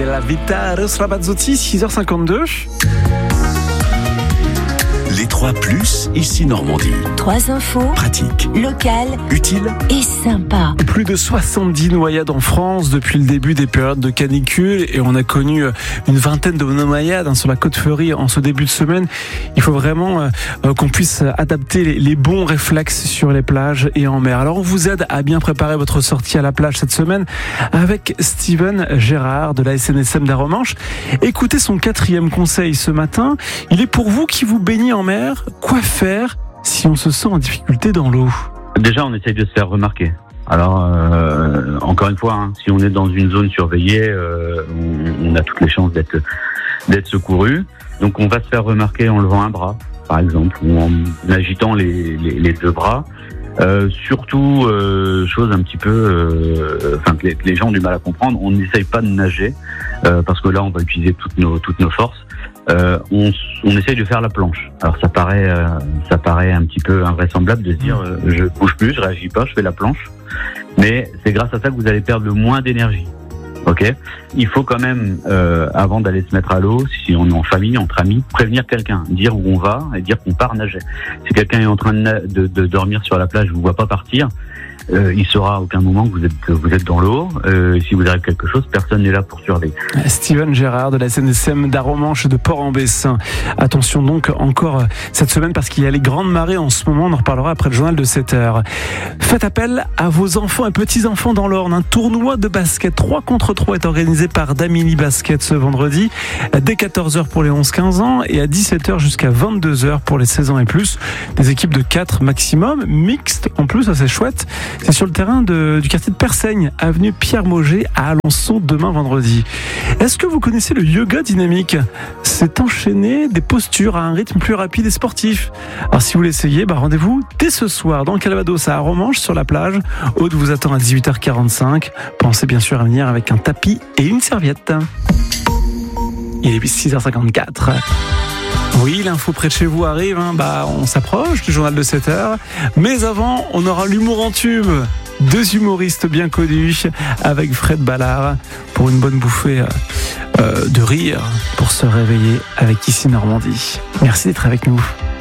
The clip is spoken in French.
La Vita Ramazzotti, 6h52. Les 3 plus, ici Normandie. 3 infos. Pratique. Locales. Utile. Et sympa. Plus de 70 noyades en France depuis le début des périodes de canicule et on a connu une vingtaine de noyades sur la côte Fleurie en ce début de semaine. Il faut vraiment qu'on puisse adapter les bons réflexes sur les plages et en mer. Alors on vous aide à bien préparer votre sortie à la plage cette semaine avec Steven Gérard de la SNSM d'Aromanches. Écoutez son 4e conseil ce matin. Il est pour vous qui vous baignez en mer. Quoi faire si on se sent en difficulté dans l'eau ? Déjà, on essaye de se faire remarquer. Alors, encore une fois, si on est dans une zone surveillée, on a toutes les chances d'être secouru. Donc, on va se faire remarquer en levant un bras, par exemple, ou en agitant les 2 bras. Surtout, chose un petit peu, que les gens ont du mal à comprendre, on n'essaye pas de nager, parce que là, on va utiliser toutes nos forces. On essaye de faire la planche. Alors ça paraît un petit peu invraisemblable de se dire je bouge plus, je réagis pas, je fais la planche. Mais c'est grâce à ça que vous allez perdre le moins d'énergie. Ok ? Il faut quand même, avant d'aller se mettre à l'eau, si on est en famille, entre amis, prévenir quelqu'un, dire où on va et dire qu'on part nager. Si quelqu'un est en train de dormir sur la plage, vous voit pas partir. Il saura à aucun moment que vous êtes dans l'eau. Si vous arrive quelque chose, personne n'est là pour surveiller. Steven Gérard de la SNSM d'Aromanches de Port-en-Bessin. Attention donc encore cette semaine parce qu'il y a les grandes marées en ce moment. On en reparlera après le journal de 7h. Faites appel à vos enfants et petits-enfants dans l'Orne. Un tournoi de basket 3 contre 3 est organisé par Damini Basket ce vendredi dès 14h pour les 11-15 ans et à 17h jusqu'à 22h pour les 16 ans et plus. Des équipes de 4 maximum, mixtes en plus, ça c'est chouette. C'est sur le terrain du quartier de Persaigne, avenue Pierre Mauger à Alençon, demain vendredi. Est-ce que vous connaissez le yoga dynamique ? C'est enchaîner des postures à un rythme plus rapide et sportif. Alors si vous l'essayez, rendez-vous dès ce soir dans le Calvados à Aromanches sur la plage. Aude vous attend à 18h45. Pensez bien sûr à venir avec un tapis et une serviette. Il est 6h54. Oui, l'info près de chez vous arrive, on s'approche du journal de 7h. Mais avant, on aura l'humour en tube. 2 humoristes bien connus avec Fred Ballard pour une bonne bouffée de rire pour se réveiller avec Ici Normandie. Merci d'être avec nous.